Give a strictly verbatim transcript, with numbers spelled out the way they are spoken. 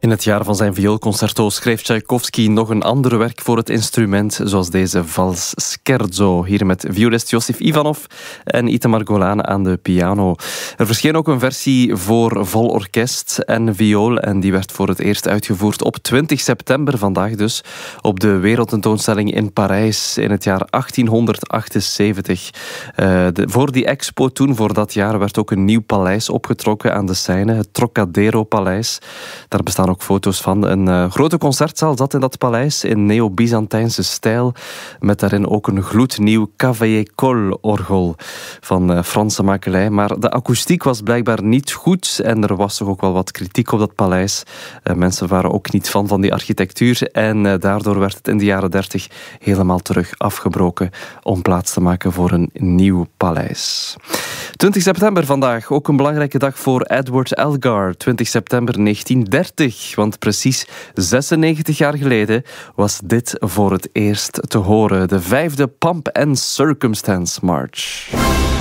In het jaar van zijn vioolconcerto schreef Tchaikovsky nog een ander werk voor het instrument, zoals deze Vals Scherzo, hier met violist Josif Ivanov en Itamar Golan aan de piano. Er verscheen ook een versie voor vol orkest en viool en die werd voor het eerst uitgevoerd op twintig september, vandaag dus, op de wereldtentoonstelling in Parijs in het jaar achttienhonderdachtenzeventig. Uh, de, voor die expo toen, voor dat jaar, werd ook een nieuw paleis opgetrokken aan de Seine, het Trocadero-paleis. Daar bestaan ook foto's van. Een uh, grote concertzaal zat in dat paleis in neo-Byzantijnse stijl, met daarin ook een gloednieuw Cavaillé-Coll-orgel van uh, Franse makelij. Maar de akoestiek was blijkbaar niet goed en er was toch ook wel wat kritiek op dat paleis. Uh, mensen waren ook niet fan van die architectuur en uh, daardoor werd het in de jaren dertig helemaal terug afgebroken om plaats te maken voor een nieuw paleis. twintig september vandaag, ook een belangrijke dag voor Edward Elgar. twintig september negentien dertig. Want precies zesennegentig jaar geleden was dit voor het eerst te horen. De vijfde Pomp and Circumstance March.